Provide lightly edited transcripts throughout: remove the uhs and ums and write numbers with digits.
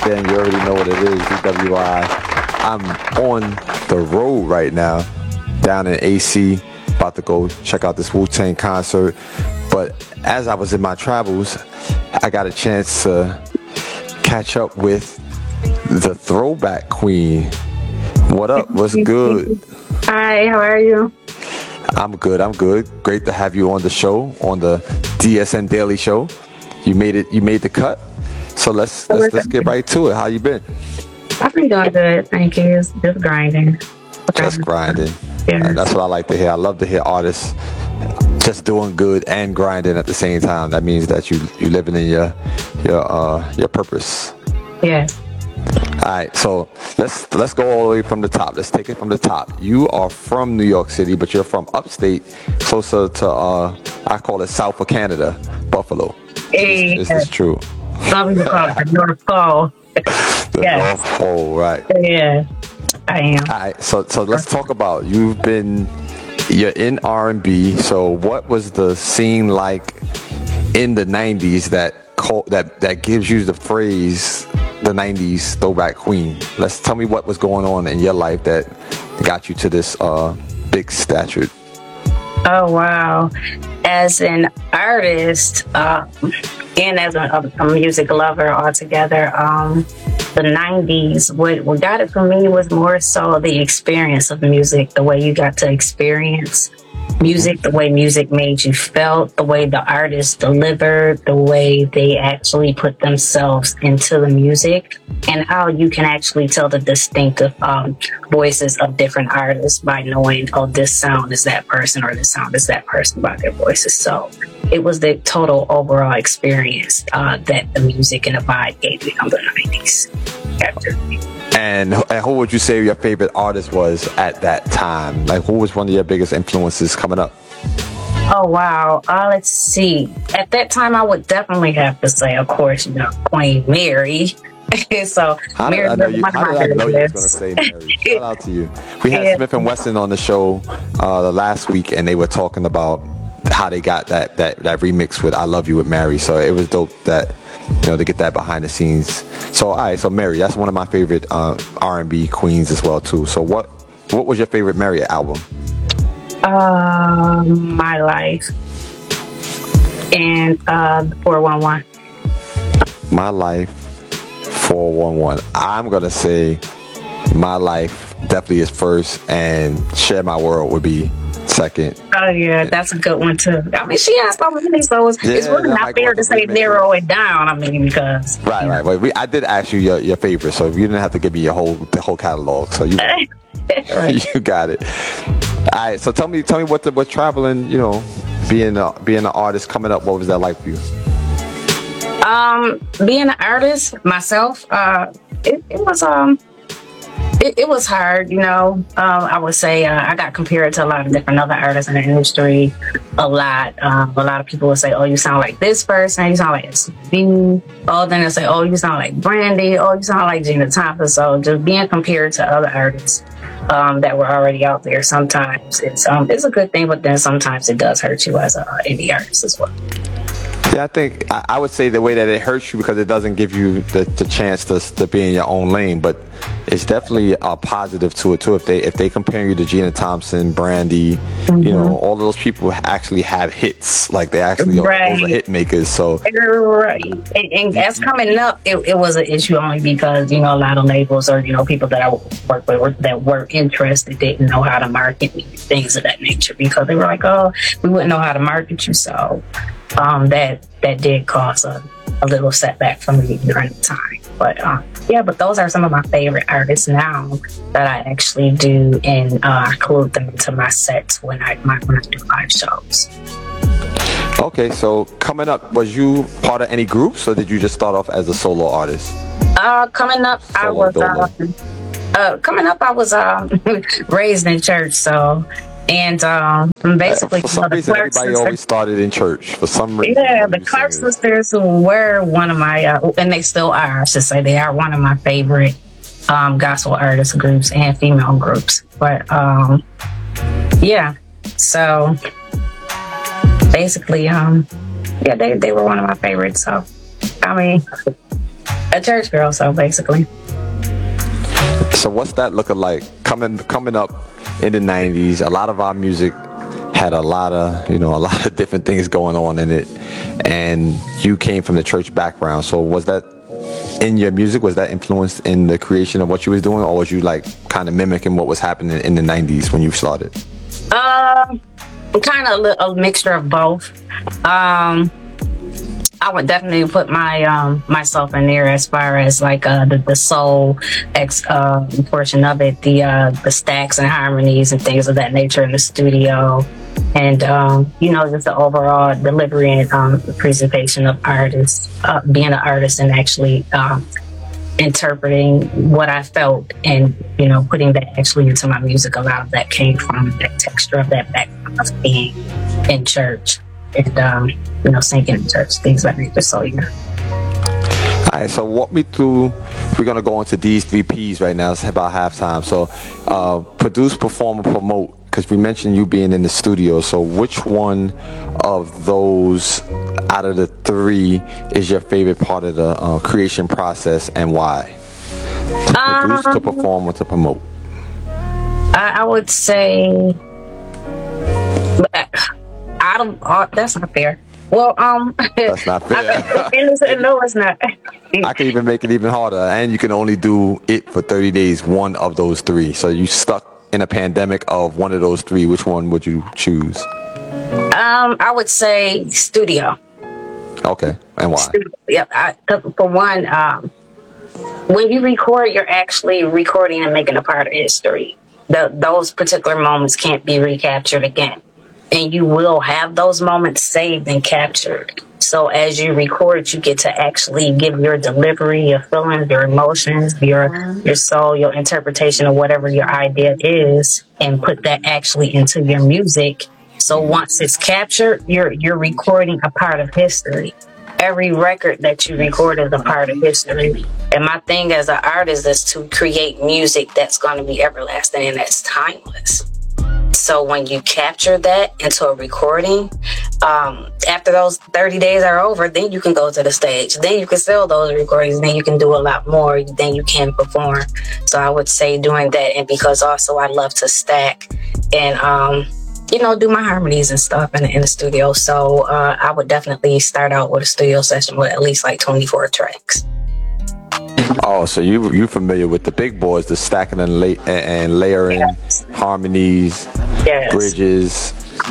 understand. You already know what it is. DWI. I'm on the road right now, down in AC, about to go check out this Wu-Tang concert. But as I was in my travels, I got a chance to catch up with the Throwback Queen. What up? What's good? Hi, how are you? I'm good. Great to have you on the show, on the DSN Daily Show. You made the cut. So let's get right to it. How you been? I've been doing good, thank you. Just grinding. Just grinding. Yeah. That's what I like to hear. I love to hear artists just doing good and grinding at the same time. That means that you living in your purpose. Yeah. All right, so let's go all the way from the top. Let's take it from the top. You are from New York City, but you're from upstate, closer to I call it south of Canada, Buffalo. Hey, Is this true? some people call it the North Pole. The Yes. North Pole, right? Yeah, I am. All right, so let's talk about you're in R&B. So what was the scene like in the '90s that gives you the phrase the '90s throwback queen? Tell me what was going on in your life that got you to this big stature. Oh wow! As an artist and as a music lover altogether, the '90s. What got it for me was more so the experience of music, the way you got to experience music, the way music made you felt, the way the artists delivered, the way they actually put themselves into the music, and how you can actually tell the distinctive voices of different artists by knowing, oh, this sound is that person or this sound is that person by their voices. So it was the total overall experience that the music and the vibe gave me from the 90s. And who would you say your favorite artist was at that time? Like, who was one of your biggest influences coming up? Oh, wow. Let's see. At that time, I would definitely have to say, of course, Queen Mary. So, How did I know you were going to say Mary? Shout out to you. We had Smith & Wesson on the show the last week, and they were talking about how they got that remix with I Love You with Mary. So it was dope that, to get that behind the scenes. So, all right, so Mary, that's one of my favorite R&B queens as well, too. So what was your favorite Mary album? My Life and 411. My Life, 411. I'm going to say My Life definitely is first, and Share My World would be second. Oh, yeah, that's a good one, too. I mean, she has so many, so it's really not fair to say narrow it down. I mean, because... Right. I did ask you your favorite, so you didn't have to give me the whole catalog. So you you got it. All right, so tell me what traveling, being an artist coming up, what was that like for you? Being an artist myself, it was hard, I would say I got compared to a lot of different other artists in the industry a lot. A lot of people would say, oh, you sound like this person, you sound like SB. Oh, then they say, oh, you sound like Brandy, oh, you sound like Gina Thompson. So just being compared to other artists that were already out there, sometimes it's a good thing, but then sometimes it does hurt you as an indie artist as well. Yeah, I think I would say the way that it hurts you because it doesn't give you the chance to be in your own lane, but it's definitely a positive to it too. If they compare you to Gina Thompson, Brandy, all of those people actually have hits, like they actually are hit makers. So right, and as coming up, it was an issue only because a lot of labels or people that I work with that were interested didn't know how to market me, things of that nature, because they were like, oh, we wouldn't know how to market you, so. That did cause a little setback for me during the time. But but those are some of my favorite artists now that I actually do and include them into my sets when I do live shows. Okay, so coming up, was you part of any groups or did you just start off as a solo artist? Coming up, I was raised in church, so. And basically, for some reason, everybody always started in church. For some reason, the Clark sisters were one of my, and they still are. I should say they are one of my favorite gospel artist groups and female groups. But so basically, they were one of my favorites. So I mean, a church girl, so basically. So what's that looking like coming up in the 90s? A lot of our music had a lot of different things going on in it, and you came from the church background. So was that in your music? Was that influenced in the creation of what you was doing, or was you like kind of mimicking what was happening in the 90s when you started? Kind of a mixture of both. I would definitely put my myself in there as far as like the soul portion of it, the stacks and harmonies and things of that nature in the studio, and just the overall delivery and presentation of artists, being an artist and actually interpreting what I felt and putting that actually into my music. A lot of that came from that texture of that background of being in church. And singing in church, things like that. So yeah. All right, so walk me through. We're gonna go into these 3 P's right now. It's about halftime. So, produce, perform, and promote. Because we mentioned you being in the studio. So, which one of those out of the 3 is your favorite part of the creation process, and why? To produce, to perform, or to promote? I would say. That's not fair. Well, that's not fair. No, it's not. I can even make it even harder, and you can only do it for 30 days. One of those 3. So you stuck in a pandemic of one of those 3. Which one would you choose? I would say studio. Okay, and why? Yep. For one, when you record, you're actually recording and making a part of history. Those particular moments can't be recaptured again. And you will have those moments saved and captured. So as you record, you get to actually give your delivery, your feelings, your emotions, your soul, your interpretation of whatever your idea is, and put that actually into your music. So once it's captured, you're recording a part of history. Every record that you record is a part of history. And my thing as an artist is to create music that's going to be everlasting and that's timeless. So when you capture that into a recording, after those 30 days are over, then you can go to the stage. Then you can sell those recordings. Then you can do a lot more. Then you can perform. So I would say doing that. And because also I love to stack and, do my harmonies and stuff in the studio. So I would definitely start out with a studio session with at least like 24 tracks. Oh, so you familiar with the big boys, the stacking and layering, yes. Harmonies, yes. Bridges.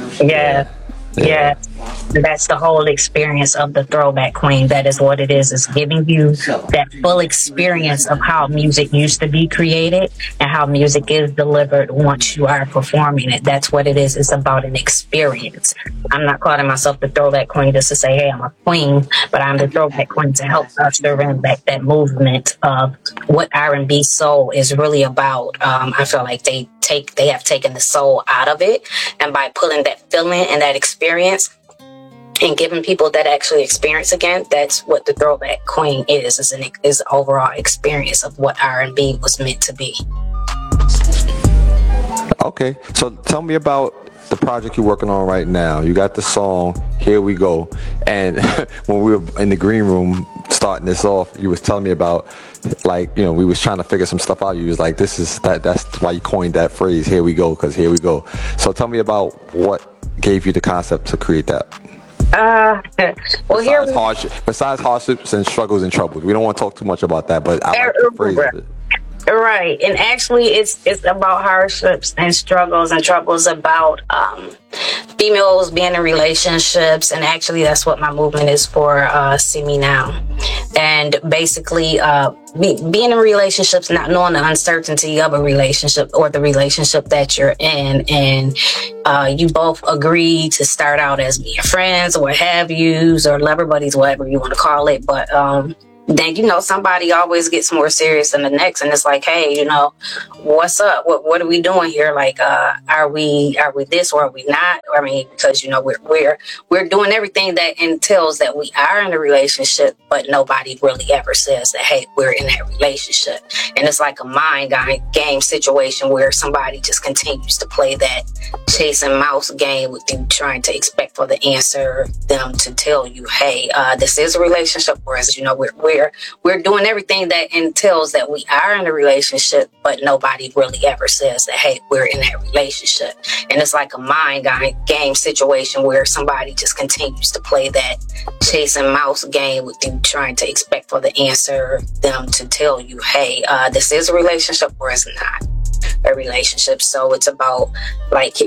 Yeah. That's the whole experience of the Throwback Queen. That is what it is. It's giving you that full experience of how music used to be created and how music is delivered once you are performing it. That's what it is. It's about an experience. I'm not calling myself the Throwback Queen just to say, hey, I'm a queen, but I'm the Throwback Queen to help usher in back that movement of what R&B soul is really about. I feel like they have taken the soul out of it, and by pulling that feeling and that experience and giving people that actually experience again, that's what the Throwback Queen is an overall experience of what R&B was meant to be. Okay, so tell me about the project you're working on right now. You got the song Here We Go, and when we were in the green room starting this off, you was telling me about, like, we was trying to figure some stuff out. You was like, that's why you coined that phrase, here we go, because here we go. So tell me about what gave you the concept to create that. Besides hardships and struggles and troubles. We don't want to talk too much about that, but I like the phrase of it. Right. And actually it's about hardships and struggles and troubles, about females being in relationships, and actually that's what my movement is for, See Me Now. And basically being in relationships, not knowing the uncertainty of a relationship or the relationship that you're in, and you both agree to start out as being friends or what have yous, or lover buddies, whatever you want to call it, but then somebody always gets more serious than the next, and it's like, hey, what's up? What are we doing here? Like, are we this or are we not? I mean, because we're doing everything that entails that we are in a relationship, but nobody really ever says that, hey, we're in that relationship. And it's like a mind game situation where somebody just continues to play that chasing mouse game with you, trying to expect for the answer them to tell you, hey, this is a relationship, whereas we're where we're doing everything that entails that we are in a relationship, but nobody really ever says that, hey, we're in that relationship. And it's like a mind game situation where somebody just continues to play that chasing mouse game with you, trying to expect for the answer, them to tell you, hey, this is a relationship or it's not a relationship. So it's about like